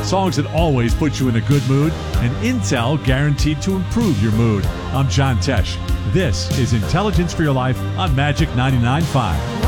songs that always put you in a good mood, and Intel guaranteed to improve your mood. I'm John Tesh. This is Intelligence for Your Life on Magic 99.5.